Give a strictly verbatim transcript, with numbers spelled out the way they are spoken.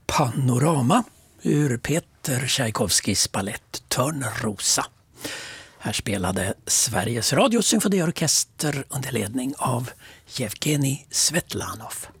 Panorama ur Peter Tchaikovskys ballett Törnrosa. Här spelade Sveriges Radios symfoniorkester under ledning av Jevgenij Svetlanov.